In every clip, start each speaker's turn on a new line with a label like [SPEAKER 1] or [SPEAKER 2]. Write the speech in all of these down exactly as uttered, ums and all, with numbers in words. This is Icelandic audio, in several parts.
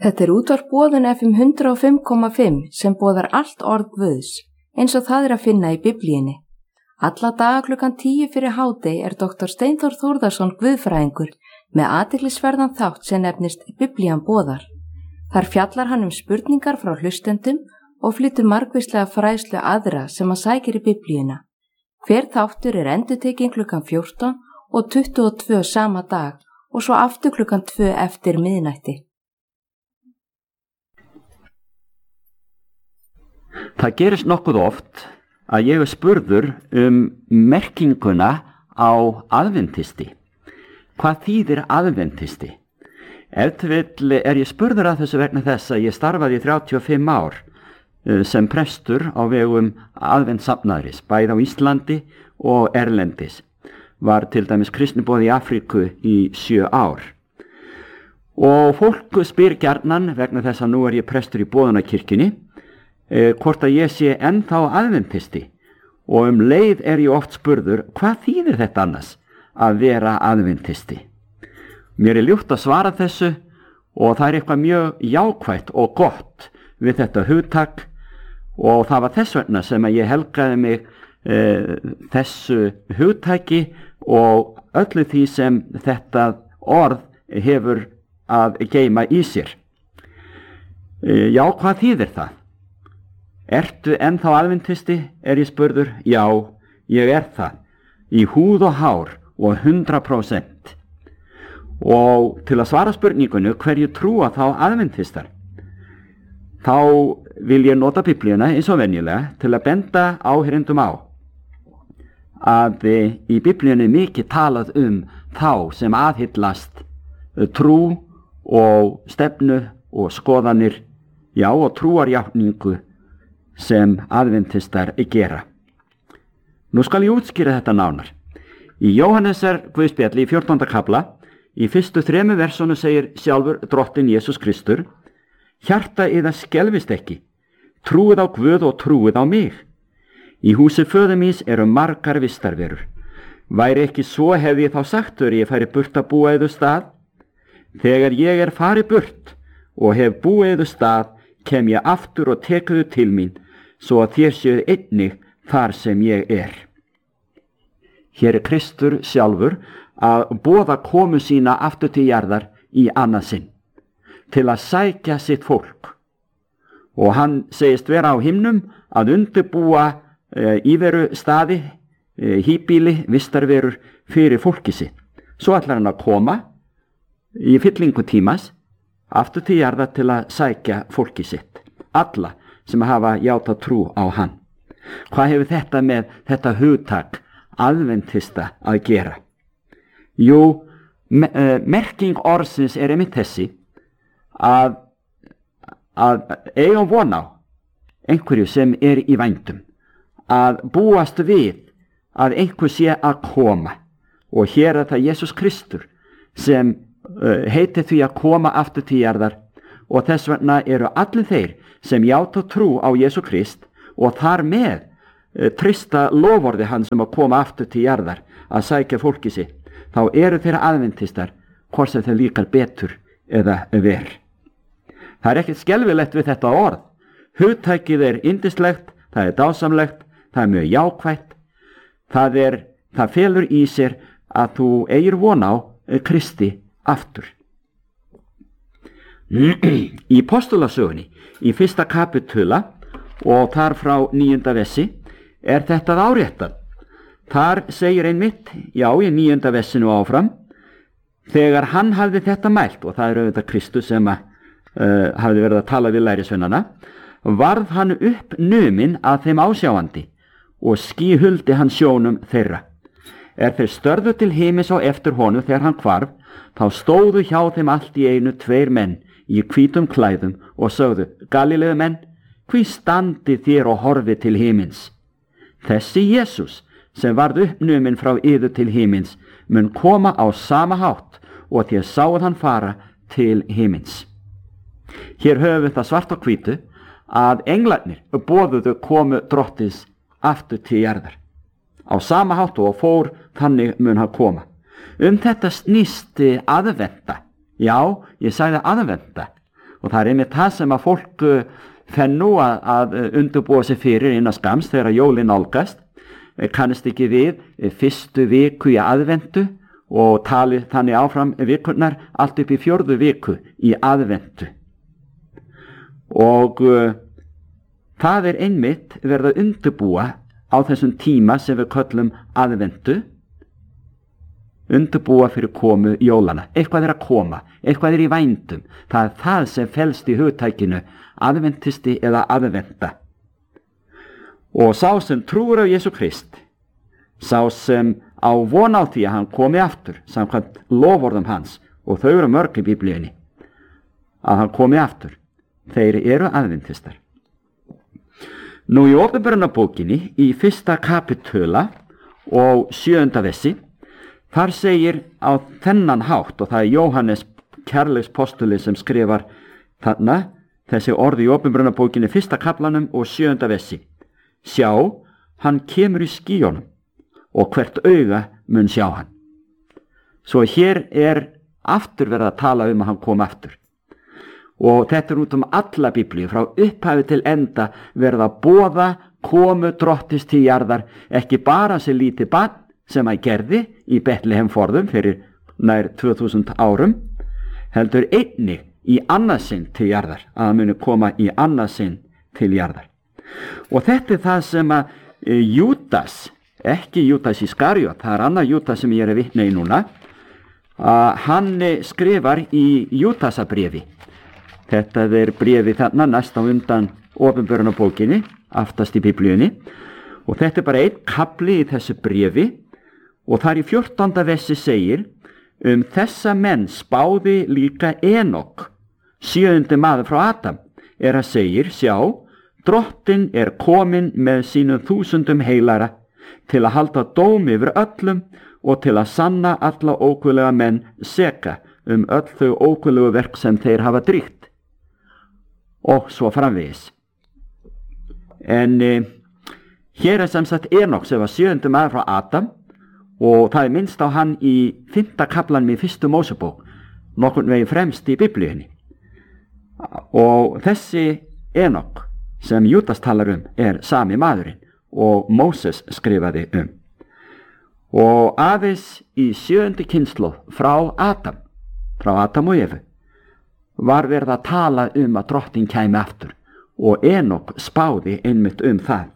[SPEAKER 1] Þetta er útvarp Boðun F M hundrað og fimm komma fimm sem boðar allt orð Guðs, eins og það er að finna í Biblíunni. Alla daga klukkan tíu fyrir hádegi er doktor Steinþór Þórðarson guðfræðingur með athyglisverðan þátt sem nefnist Biblían boðar. Þar fjallar hann um spurningar frá hlustendum og flytur margvíslega fræðslu aðra sem að sækir í Biblíuna. Hver þáttur er endurtekinn klukkan fjórtán og tuttugu og tvö sama dag og svo aftur klukkan tvö eftir miðnætti.
[SPEAKER 2] Það gerist nokkuð oft að ég er spurður um merkinguna á aðventisti. Hvað þýðir aðventisti? Ef til vill er ég spurður að þessu vegna þess að ég starfaði í þrjátíu og fimm ár sem prestur á vegum aðventssafnaðarins, bæði á Íslandi og erlendis. Var til dæmis kristniboði í Afríku í sjö ár. Og fólk spyr gjarnan vegna þess að nú er ég prestur í Boðunarkirkjunni, Eh, hvort að ég sé ennþá aðventisti, og um leið er ég oft spurður hvað þýðir þetta annars að vera aðventisti. Mér er ljúft að svara þessu og það er eitthvað mjög jákvætt og gott við þetta hugtak, og það var þess vegna sem að ég helgaði mig eh, þessu hugtaki og öllu því sem þetta orð hefur að geyma í sér. Eh, já, hvað þýðir það? Ertu ennþá aðventisti, er ég spurður? Já, ég er það, í húð og hár og hundrað prósent. Og til að svara spurningunni hverju trúa þá aðventistar, þá vil ég nota Biblíuna eins og venjulega til að benda áheyrendum á að í Biblíunni mikið talað um þá sem aðhyllast trú og stefnu og skoðanir, já, og trúarjátningu sem aðventistar gera. Nú skal ég útskýra þetta nánar. Í Jóhannesar Guðspjalli í fjórtánda kafla, í fyrstu þremu versonu segir sjálfur drottinn Jesús Kristur: hjarta yðar skelfist ekki, trúið á Guð og trúið á mig. Í húsi föður míns eru margar vistarverur. Væri ekki svo hefði ég þá sagt þér ég færi burt að búa yður stað. Þegar ég er farið burt og hef búið yður stað, kem ég aftur og tekuðu til mín, svo að þér séu einnig þar sem ég er. Hér er Kristur sjálfur að boða komu sína aftur til jarðar í annað sinn, til að sækja sitt fólk. Og hann segist vera á himnum að undirbúa e, íveru staði, e, híbýli, vistarverur fyrir fólki sitt. Svo ætlar hann að koma í fyllingu tímas aftur til jarðar til að sækja fólki sitt, alla sem hafa játað trú á hann. Hvað hefur þetta með þetta hugtak aðventista að gera? Jú, me, uh, merking orðsins er einmitt þessi að, að eiga von á einhverju sem er í vændum, að búast við að einhver sé að koma, og hér er það Jesús Kristur sem uh, heitir því að koma aftur til jarðar, og þess vegna eru allir þeir sem játa trú á Jesú Krist og þar með e, trista loforði hann sem að koma aftur til jarðar að sækja fólki sitt, þá eru þeirra aðventistar, hvort sem þeir líkar betur eða verr. Það er ekkert skelfilegt við þetta orð. Hugtækið er yndislegt, það er dásamlegt, það er mjög jákvætt, það, er, það felur í sér að þú eigir von á e, Kristi aftur. Í Postulasögunni, í fyrsta kapitula og þar frá níunda vessi, er þetta áréttað. Þar segir einmitt, já, í níunda vessinu áfram, þegar hann hafði þetta mælt, og það er auðvitað Kristus sem að, uh, hafði verið að tala við lærisveinana, varð hann upp numinn að þeim ásjáandi og skíhuldi hann sjónum þeirra. Er þeir störðu til himins á eftir honum þegar hann hvarf, þá stóðu hjá þeim allt í einu tveir menn í hvítum klæðum og sögðu: Galileu menn, hví standi þér og horfi til himins? Þessi Jesús sem varð uppnuminn frá yður til himins mun koma á sama hátt og þér sáuð hann fara til himins. Hér höfum við það svart á hvítu að englarnir boðuðu komu drottins aftur til jarðar. Á sama hátt og fór þannig mun hann koma. Um þetta snýst aðventa. Já, ég sagði aðventa, Og það er einmitt það sem að fólk fenn nú að, að undirbúa sig fyrir innan skams þegar jólin nálgast, kannast ekki við fyrstu viku í aðventu og tali þannig áfram vikurnar allt upp í fjórðu viku í aðventu. Og uh, það er einmitt verið að undirbúa á þessum tíma sem við köllum aðventu, undirbúa fyrir komu jólana. Eitthvað er að koma, eitthvað er í vændum. Það er það sem felst í hugtækinu aðventisti eða aðventa. Og sá sem trúir á Jesú Krist, sá sem á von á því að hann komi aftur, samkvæmt loforðum hans, og þau eru mörg í Biblíunni, að hann komi aftur, þeir eru aðventistar. Nú í Opinberunarbókinni, í fyrsta kapitula og sjöunda vessi, þar segir á þennan hátt, og það er Jóhannes kærleikspostuli sem skrifar þarna þessi orði í Opinberunarbókinni fyrsta kaplanum og sjöunda vessi. Sjá, hann kemur í skýjónum og hvert auga mun sjá hann. Svo hér er aftur verið að tala um að hann kom aftur. Og þetta er út um alla Biblíu, frá upphafi til enda verið að boða komu drottins til jarðar, ekki bara sem lítið barn sem að gerði í Betlehem forðum fyrir nær tvö þúsund árum, heldur einnig í annað sinn til jarðar, að hann muni koma í annað sinn til jarðar. Og þetta er það sem að e, Júdas, ekki Júdas Ískariot, það er annað Júdas sem ég er að vitna í núna, að hann skrifar í Júdasabréfi. Þetta er bréfi þarna næst á undan Opinberunarbókinni, aftast í Biblíunni, og þetta er bara einn kafli í þessu bréfi, og þar í fjórtánda vessi segir, um þessa menn spáði líka Enok, sjöundi maður frá Adam, er að segir, sjá, Drottin er komin með sínum þúsundum heilara til að halda dóm yfir öllum og til að sanna alla óguðlega menn seka um öll þau óguðlegu verk sem þeir hafa dríkt. Og svo framvegis. En eh, hér er sem sagt Enok sem var sjöundi maður frá Adam, og það er minnst á hann í fimmta kaplanum í fyrstu Mósebók, nokkurn veginn fremst í Biblíunni. Og þessi Enok sem Júdas talar um er sami maðurinn og Móses skrifaði um. Og aðeins í sjöundi kynslóð frá Adam, frá Adam og Evu, var verið að tala um að drottin kæmi aftur, og Enok spáði einmitt um það.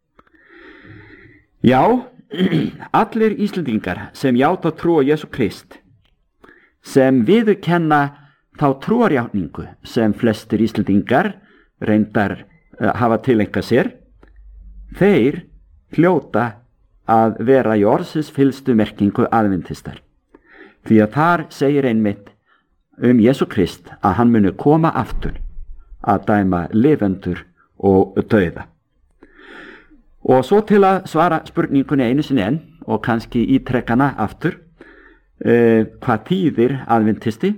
[SPEAKER 2] Já, allir Íslendingar sem játa trú á Jesú Krist, sem viðurkenna þá trúarjátningu sem flestir Íslendingar reyndar hafa tileinkað sér, þeir hljóta að vera í orðsins fyllstu merkingu aðventistar. Því að þar segir einmitt um Jesú Krist að hann muni koma aftur að dæma lifendur og dauða. Og svo til að svara spurningunni einu sinni enn og kannski ítrekkana aftur, eh, hvað þýðir aðventisti?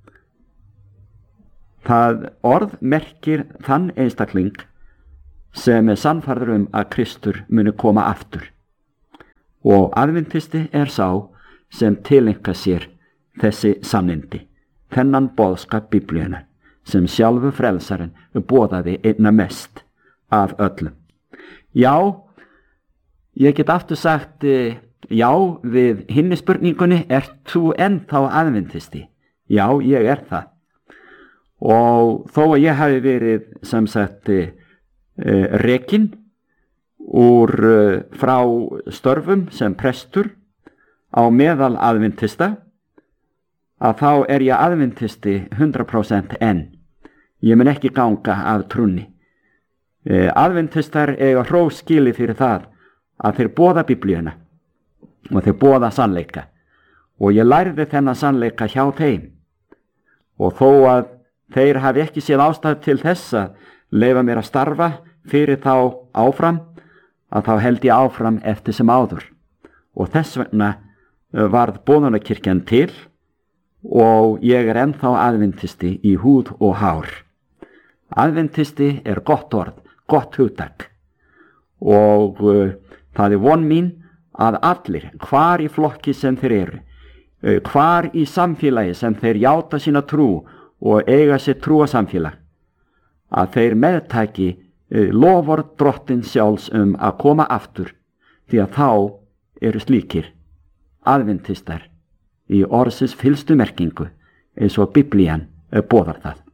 [SPEAKER 2] Það orð merkir þann einstakling sem er sannfærður um að Kristur muni koma aftur. Og aðventisti er sá sem tileinkar sér þessi sannindi, þennan boðskap Biblíunnar, sem sjálfur frelsarinn boðaði einna mest af öllum. Já, ég get aftur sagt já við hinni spurningunni, ert þú ennþá aðventisti? Já, ég er það. Og þó að ég hafi verið sem sagt uh, rekinn úr uh, frá störfum sem prestur á meðal aðventista, að þá er ég aðventisti hundrað prósent enn. Ég mun ekki ganga af trúnni. Uh, aðventistar eiga hrós skili fyrir það að þeir boða Biblíuna og þeir boða sannleika, og ég lærði þennan sannleika hjá þeim, og þó að þeir hafi ekki séð ástæðu til þess að leyfa mér að starfa fyrir þá áfram, að þá held ég áfram eftir sem áður. Og þess vegna varð boðunarkirkjan til, og ég er ennþá aðventisti í húð og hár. Aðventisti er gott orð, gott hugtak, og uh, það er von mín að allir, hvar í flokki sem þeir eru, uh, hvar í samfélagi sem þeir játa sína trú og eiga sér trúarsamfélag, að þeir meðtaki loford drottins sjálfs um að koma aftur, því að þá eru slíkir adventistar í orðsins fyllstu merkingu eins og Biblían boðar það.